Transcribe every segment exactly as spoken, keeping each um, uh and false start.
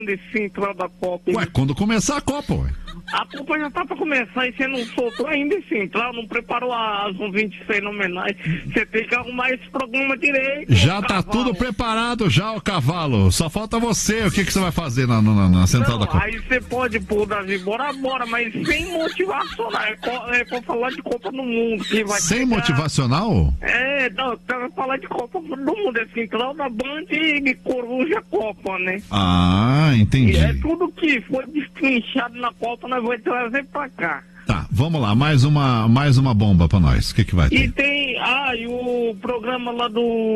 de central da Copa. Ué, quando começar a Copa, ué. A Copa já tá pra começar e você não soltou ainda em central, não preparou as vinte e seis fenomenais. Você tem que arrumar esse programa direito. Já tá tudo preparado já, o cavalo. Só falta você. O que que você vai fazer na, na, na central não, da Copa? Aí você pode pôr o Davi, bora, bora, mas sem motivacional. É, é pra falar de Copa do Mundo. Que vai sem pegar... motivacional? É, não, pra falar de Copa do Mundo. É central da Band e Coruja Copa, né? Ah, entendi. E é tudo que foi destrinchado na Copa, nós vamos trazer pra cá. Tá, vamos lá, mais uma, mais uma bomba pra nós. O que que vai ter? E tem, ah, e o programa lá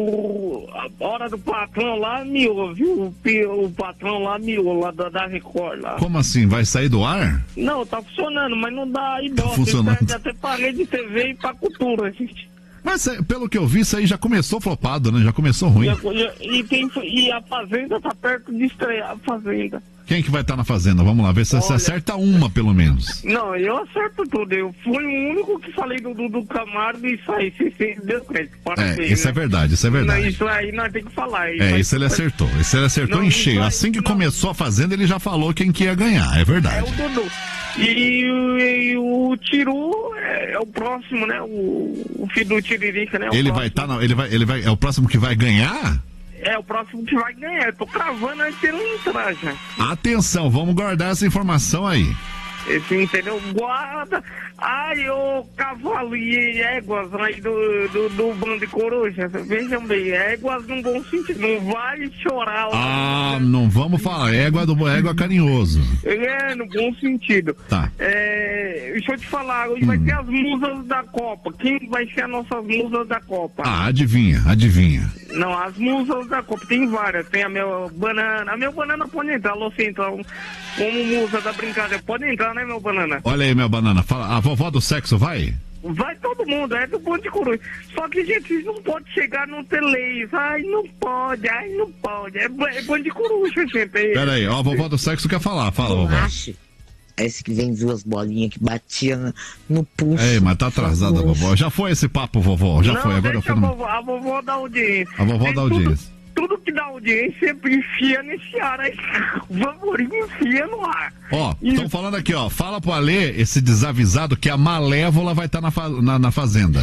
do a Hora do Patrão lá miou, viu? O, o patrão lá miou, lá da, da Record lá. Como assim? Vai sair do ar? Não, tá funcionando, mas não dá ibope. Tá funcionando. Até parei de T V e pra cultura, gente. Mas pelo que eu vi, isso aí já começou flopado, né? Já começou ruim. E, e, tem, e a Fazenda tá perto de estrear a Fazenda. Quem que vai estar tá na Fazenda? Vamos lá, ver se Olha, você acerta uma, pelo menos. Não, eu acerto tudo. Eu fui o único que falei do Dudu Camargo e saí sem deu crédito. Parabéns, é, isso né? é verdade, isso é verdade. Não, isso aí nós temos que falar. Isso é, isso ele acertou. Isso ele acertou não, em cheio. Aí, assim que não... começou a Fazenda, ele já falou quem que ia ganhar, é verdade. É o Dudu. E, e o Tiru é, é o próximo, né? O, o filho do Tiririca, né? O ele próximo. vai estar, tá, ele vai, ele vai, é o próximo que vai ganhar? É o próximo que vai ganhar. Eu tô cravando antes de ele entrar já. Atenção, vamos guardar essa informação aí. Esse, entendeu? Guarda. Ai, ô cavalo e éguas aí do, do, do bando de coruja. Vejam bem, éguas num bom sentido. Não vai chorar lá. Ah, não vamos falar. Égua do égua carinhoso. É, no bom sentido. Tá. É, deixa eu te falar, hoje hum. vai ter as musas da Copa. Quem vai ser as nossas musas da Copa? Ah, adivinha, adivinha. Não, as musas da Copa tem várias. Tem a meu banana. A meu banana pode entrar, alô, então. Como musa da brincadeira. Pode entrar, né, meu banana? Olha aí, meu banana. Fala, a vovó do sexo vai? Vai todo mundo, é do bando de coruja. Só que, gente, vocês não pode chegar no teleis. Ai, não pode, ai, não pode. É, é bando de coruja, gente. É, Pera aí, ó, a vovó do sexo quer falar. Fala, vovó. Esse que vem duas bolinhas que batia no pulso. Ei, mas tá atrasada a vovó. Já foi esse papo, vovó? Já não, foi, agora eu fui. No... A vovó, a vovó da audiência. A vovó da audiência. Tudo, tudo que dá audiência sempre enfia nesse ar aí. O Vamorim enfia no ar. Ó, estão falando aqui, ó. Fala pro Alê, esse desavisado, que a Malévola vai estar tá na, fa... na, na Fazenda.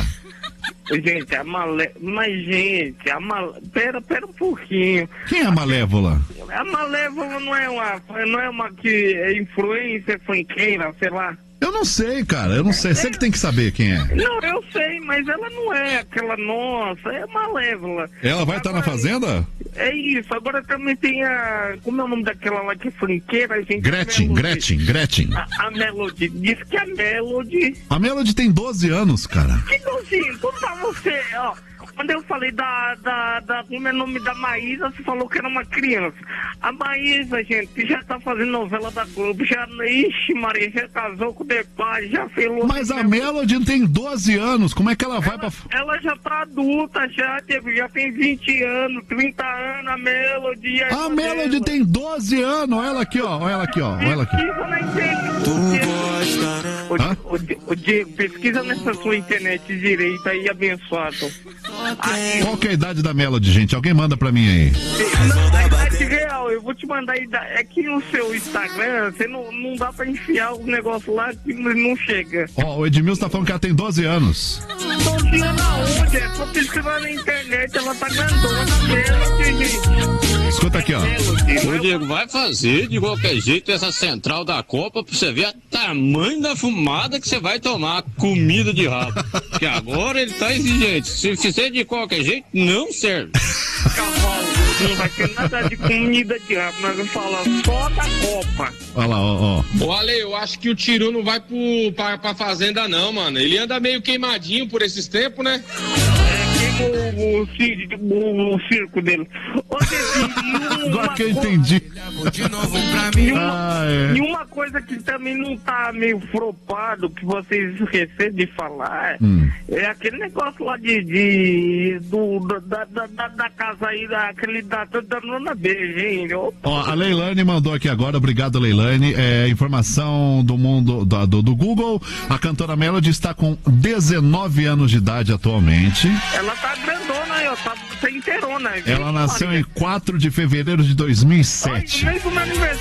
Gente, a Malévola. Mas, gente, a Malévola. Pera, pera um pouquinho. Quem é a Malévola? A Malévola não é uma. Não é uma que é influência funkeira, sei lá. Eu não sei, cara, eu não sei. Você que tem que saber quem é. Não, eu sei, mas ela não é aquela nossa, é Malévola. Ela vai estar tá na Fazenda? É isso, agora também tem a... Como é o nome daquela lá que é franqueira? A gente Gretchen, Gretchen, Gretchen. A, a Melody, diz que a Melody... A Melody tem doze anos, cara. Que doze anos? Como tá você, ó... Quando eu falei da, da, da, como é o nome da Maísa, você falou que era uma criança. A Maísa, gente, já tá fazendo novela da Globo, já, ixi, Maria, já casou com o Depay, já fez... Mas a Melody tem doze anos, como é que ela vai ela, pra... Ela já tá adulta, já, teve, já tem vinte anos, trinta anos, a Melody... A Melody dela. Tem doze anos, olha ela aqui, ó, olha ela aqui, ó, olha ela aqui. Pesquisa na internet. Tu gosta, o, o, o Diego, pesquisa nessa sua internet direita aí, abençoado. Aí, qual que é a idade da Melody, gente? Alguém manda pra mim aí. Não, a idade real, eu vou te mandar a idade. É que no seu Instagram, você não, não dá pra enfiar o negócio lá que não chega. Ó, o Edmilson tá falando que ela tem doze anos. doze anos aonde? É só pesquisar na internet, ela tá grandona mesmo, gente. Escuta aqui, ó. Ô, Diego, vai fazer de qualquer jeito essa central da Copa pra você ver o tamanho da fumada que você vai tomar, comida de rabo. Que agora ele tá exigente. Se fizer de qualquer jeito, não serve. Cavalo, não vai ter nada de comida de rabo, nós vamos falar só da Copa. Olha lá, ó, ó. Ô, Ale, eu acho que o Tiru não vai pro, pra, pra Fazenda não, mano. Ele anda meio queimadinho por esses tempos, né? O, o, o, o circo dele. Agora que eu entendi. E uma, ah, é. e uma coisa que também não tá meio flopado, que vocês esqueceram de falar, hum. é aquele negócio lá de, de do, da, da, da, da casa aí, daquele da, da Nona B, gente. Ó, a Leilane mandou aqui agora, obrigado, Leilane. É, informação do mundo do, do, do Google. A cantora Melody está com dezenove anos de idade atualmente. Ela tá grandona aí, ó, tá, tá inteirona. Ela nasceu em quatro de fevereiro de dois mil e sete. Mês do meu aniversário.